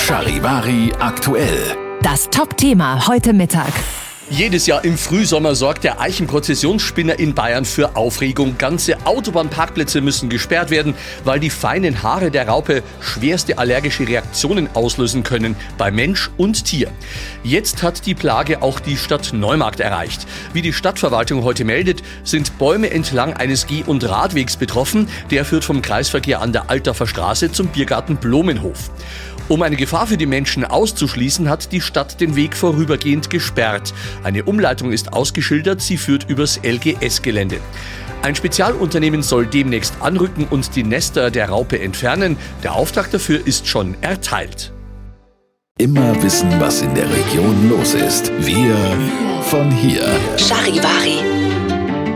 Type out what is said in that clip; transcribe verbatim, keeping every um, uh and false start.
Charivari aktuell. Das Top-Thema heute Mittag. Jedes Jahr im Frühsommer sorgt der Eichenprozessionsspinner in Bayern für Aufregung. Ganze Autobahnparkplätze müssen gesperrt werden, weil die feinen Haare der Raupe schwerste allergische Reaktionen auslösen können bei Mensch und Tier. Jetzt hat die Plage auch die Stadt Neumarkt erreicht. Wie die Stadtverwaltung heute meldet, sind Bäume entlang eines Geh- und Radwegs betroffen. Der führt vom Kreisverkehr an der Altafer Straße zum Biergarten Blumenhof. Um eine Gefahr für die Menschen auszuschließen, hat die Stadt den Weg vorübergehend gesperrt. Eine Umleitung ist ausgeschildert, sie führt übers L G S-Gelände. Ein Spezialunternehmen soll demnächst anrücken und die Nester der Raupe entfernen. Der Auftrag dafür ist schon erteilt. Immer wissen, was in der Region los ist. Wir von hier. Charivari.